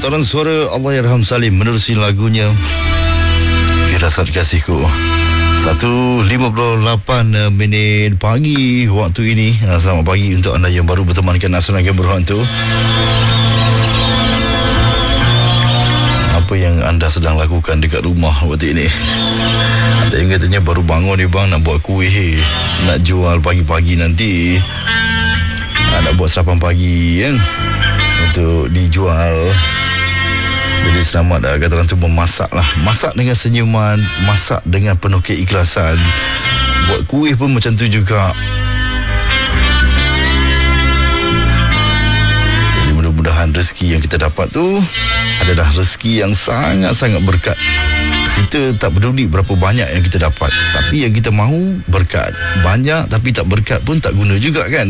Hantaran suara Allahyarham Salim menerusi lagunya Firasat Kasihku. 1.58 minit pagi waktu ini. Selamat pagi untuk anda yang baru bertemankan Asurangan Berhantu. Apa yang anda sedang lakukan dekat rumah waktu ini? Ada yang katanya baru bangun ni bang, nak buat kuih, nak jual pagi-pagi nanti. Nak buat sarapan pagi kan, untuk dijual. Jadi selamat kata orang tu memasak lah. Masak dengan senyuman, masak dengan penuh keikhlasan. Buat kuih pun macam tu juga. Jadi mudah-mudahan rezeki yang kita dapat tu adalah rezeki yang sangat-sangat berkat. Kita tak peduli berapa banyak yang kita dapat, tapi yang kita mahu berkat. Banyak tapi tak berkat pun tak guna juga kan.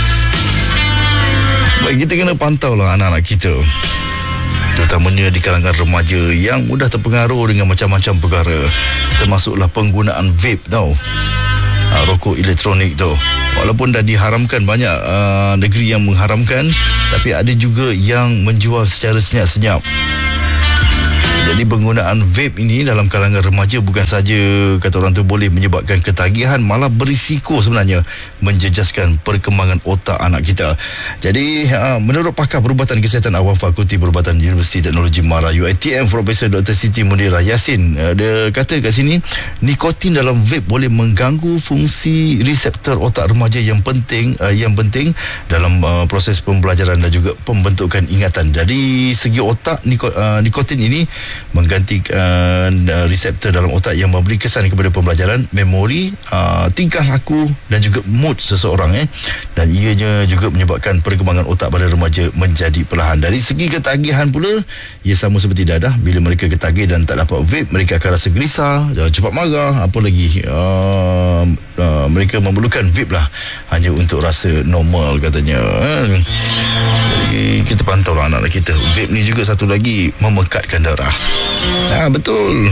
Baik, kita kena pantau lah anak-anak kita, terutamanya di kalangan remaja yang mudah terpengaruh dengan macam-macam perkara, termasuklah penggunaan vape tau, rokok elektronik tu. Walaupun dah diharamkan, banyak negeri yang mengharamkan, tapi ada juga yang menjual secara senyap-senyap. Jadi penggunaan vape ini dalam kalangan remaja bukan saja kata orang tu boleh menyebabkan ketagihan, malah berisiko sebenarnya menjejaskan perkembangan otak anak kita. Jadi menurut pakar perubatan kesihatan awam Fakulti Perubatan Universiti Teknologi Mara UiTM, Profesor Dr. Siti Munirah Yassin, dia kata kat sini, nikotin dalam vape boleh mengganggu fungsi reseptor otak remaja yang penting dalam proses pembelajaran dan juga pembentukan ingatan. Dari segi otak, nikotin ini menggantikan reseptor dalam otak yang memberi kesan kepada pembelajaran, memori, tingkah laku dan juga mood seseorang dan ianya juga menyebabkan perkembangan otak pada remaja menjadi perlahan. Dari segi ketagihan pula, ia sama seperti dadah. Bila mereka ketagih dan tak dapat vape, mereka akan rasa gelisah, cepat marah, apa lagi mereka memerlukan vape lah hanya untuk rasa normal katanya. Jadi kita pantau lah anak-anak kita. Vape ni juga satu lagi memekatkan darah. Betul.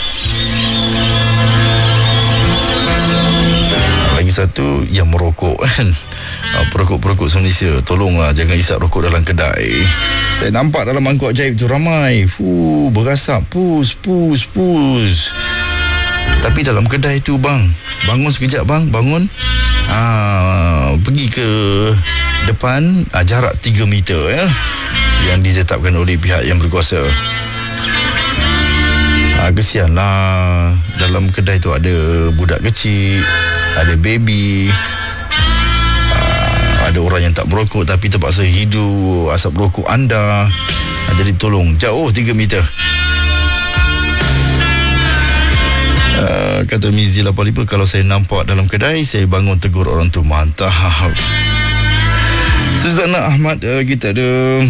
Lagi satu yang merokok kan. Perokok-perokok Malaysia, tolonglah jangan isap rokok dalam kedai. Saya nampak dalam mangkuk ajaib tu ramai berasap, pus. Tapi dalam kedai tu bang, bangun sekejap bang, bangun, pergi ke depan, jarak 3 meter yang ditetapkan oleh pihak yang berkuasa. Kesianlah, dalam kedai tu ada budak kecil, ada baby, ada orang yang tak merokok tapi terpaksa hidup asap rokok anda. Jadi tolong jauh 3 meter. Kata Mizi 85, kalau saya nampak dalam kedai, saya bangun tegur orang tu. Mantap. Suzana Ahmad, kita ada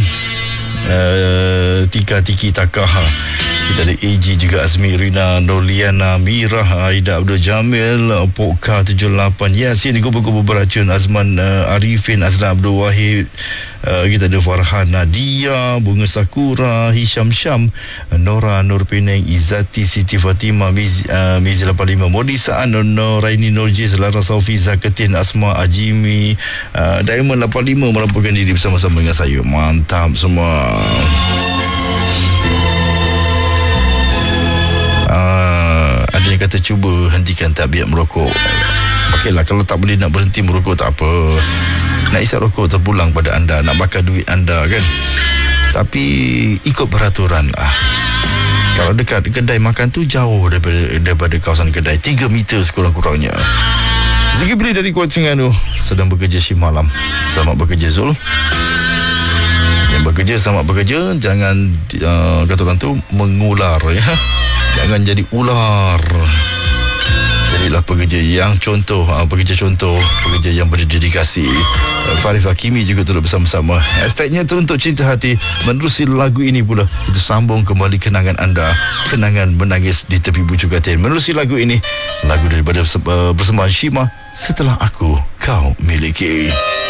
Tika Tiki Takah, kita ada AG juga, Azmi Rina, Noliana, Mirah, Aida Abdul Jamil, Pokka 78, Yasin, Kubu-Kubu Beracun, Azman Arifin, Azlan Abdul Wahid, kita ada Farhan Nadia, Bunga Sakura, Hisham Syam, Nora Nur Penang, Izzati Siti Fatimah, Mizi 85, Modi Saan, Noraini Nurjiz, Lara Saufi, Zakatin, Asma Ajimi, Diamond 85 melaporkan diri bersama-sama dengan saya. Mantap semua. Ada yang kata cuba hentikan tabiat merokok. Okeylah, kalau tak boleh nak berhenti merokok tak apa. Nak isap rokok terpulang pada anda, nak bakar duit anda kan. Tapi ikut peraturan lah. Kalau dekat kedai makan tu, jauh daripada kawasan kedai 3 meter sekurang-kurangnya. Zaki beli dari Kuala Terengganu sedang bekerja shift malam. Selamat bekerja Zul. Yang bekerja selamat bekerja. Jangan kata orang tu mengular Jangan jadi ular. Jadilah pekerja yang contoh, pekerja yang berdedikasi. Farif Hakimi juga turut bersama-sama. Hashtagnya teruntuk cinta hati. Menerusi lagu ini pula, kita sambung kembali kenangan anda, kenangan menangis di tepi bucu katil. Menerusi lagu ini, lagu daripada persembahan Shima, Setelah Aku Kau Miliki.